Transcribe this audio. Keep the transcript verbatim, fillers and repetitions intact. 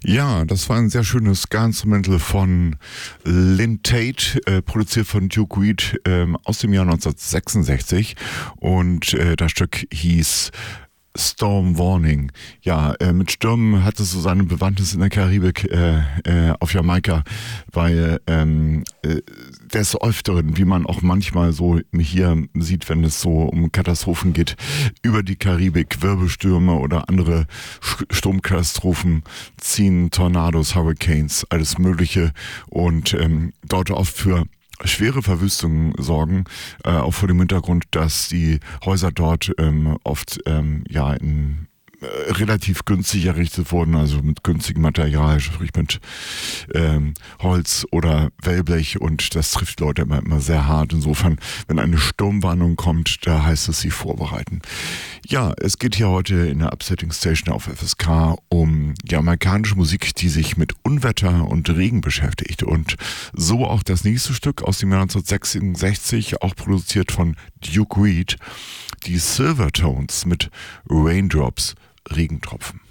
Ja, das war ein sehr schönes Ska-Instrumental von Lynn Tate, äh, produziert von Duke Reed ähm, aus dem Jahr neunzehnhundertsechsundsechzig, und äh, das Stück hieß Storm Warning. Ja, äh, mit Stürmen hat es so seine Bewandtnis in der Karibik, äh, äh, auf Jamaika, weil ähm, äh, des Öfteren, wie man auch manchmal so hier sieht, wenn es so um Katastrophen geht, über die Karibik, Wirbelstürme oder andere Sturmkatastrophen ziehen, Tornados, Hurricanes, alles Mögliche, und ähm, dort oft für schwere Verwüstungen sorgen, äh, auch vor dem Hintergrund, dass die Häuser dort ähm, oft ähm, ja in äh, relativ günstig errichtet wurden, also mit günstigem Material, sprich mit ähm, Holz oder Wellblech, und das trifft Leute immer, immer sehr hart. Insofern, wenn eine Sturmwarnung kommt, da heißt es, sie vorbereiten. Ja, es geht hier heute in der Upsetting Station auf F S K um jamaikanische Musik, die sich mit Unwetter und Regen beschäftigt, und so auch das nächste Stück aus dem Jahr neunzehnhundertsechsundsechzig, auch produziert von Duke Reed, die Silvertones mit Raindrops, Regentropfen.